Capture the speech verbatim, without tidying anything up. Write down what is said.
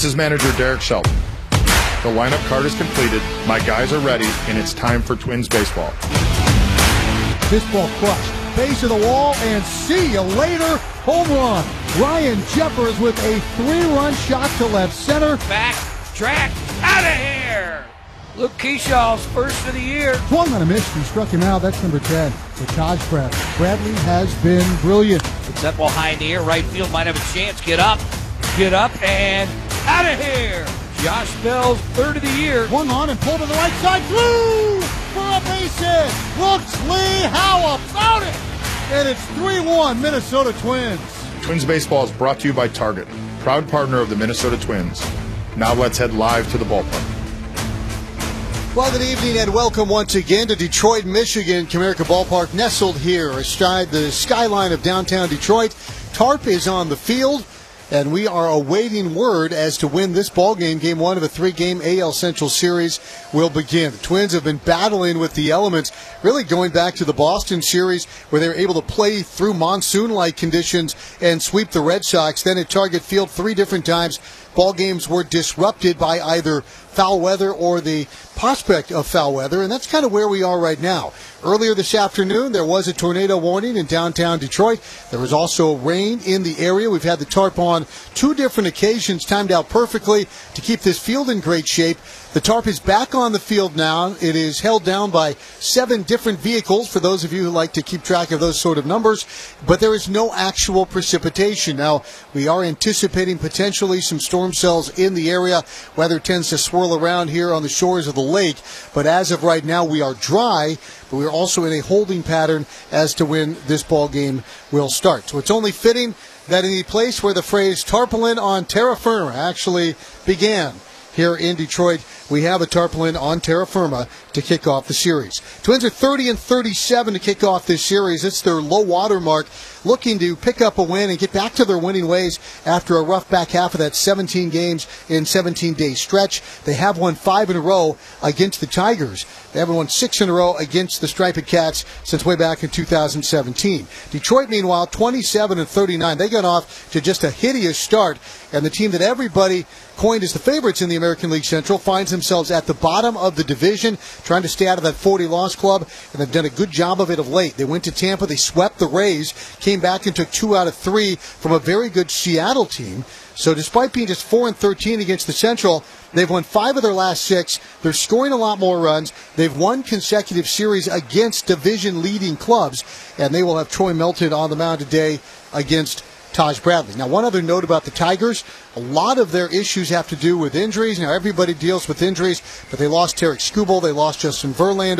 This is manager Derek Shelton. The lineup card is completed, my guys are ready, and it's time for Twins baseball. This ball crushed. Base of the wall, and see you later. Home run. Ryan Jeffers with a three-run shot to left center. Back, track, out of here! Luke Keeshaw's first of the year. Swung on a miss and struck him out. That's number ten for Taj Bradley. Bradley has been brilliant. It's that ball high in the air. Right field might have a chance. Get up, get up, and out of here! Josh Bell's third of the year. Swung on and pulled to the right side. Through for a base hit. Brooks Lee, how about it? And it's three one Minnesota Twins. Twins baseball is brought to you by Target, proud partner of the Minnesota Twins. Now let's head live to the ballpark. Well, good evening and welcome once again to Detroit, Michigan. Comerica Ballpark nestled here astride the skyline of downtown Detroit. Tarp is on the field, and we are awaiting word as to when this ballgame, game one of a three-game A L Central series, will begin. The Twins have been battling with the elements, really going back to the Boston series where they were able to play through monsoon-like conditions and sweep the Red Sox. Then at Target Field three different times, ball games were disrupted by either foul weather or the prospect of foul weather, and that's kind of where we are right now. Earlier this afternoon, there was a tornado warning in downtown Detroit. There was also rain in the area. We've had the tarp on two different occasions, timed out perfectly to keep this field in great shape. The tarp is back on the field now. It is held down by seven different vehicles, for those of you who like to keep track of those sort of numbers, but there is no actual precipitation. Now, we are anticipating potentially some storm cells in the area. Weather tends to swirl around here on the shores of the lake, but as of right now, we are dry, but we're also in a holding pattern as to when this ball game will start. So it's only fitting that in the place where the phrase tarpaulin on terra firma actually began, here in Detroit, we have a tarpaulin on terra firma to kick off the series. Twins are thirty and thirty-seven to kick off this series. It's their low water mark, looking to pick up a win and get back to their winning ways after a rough back half of that seventeen games in seventeen-day stretch. They have won five in a row against the Tigers. They haven't won six in a row against the Striped Cats since way back in two thousand seventeen. Detroit, meanwhile, twenty-seven and thirty-nine. They got off to just a hideous start, and the team that everybody coined as the favorites in the American League Central finds themselves at the bottom of the division, trying to stay out of that forty-loss club, and they've done a good job of it of late. They went to Tampa, they swept the Rays, came back and took two out of three from a very good Seattle team. So despite being just four and thirteen against the Central, they've won five of their last six. They're scoring a lot more runs. They've won consecutive series against division-leading clubs, and they will have Troy Melton on the mound today against Taj Bradley. Now, one other note about the Tigers, a lot of their issues have to do with injuries. Now, everybody deals with injuries, but they lost Tarek Skubal, they lost Justin Verlander.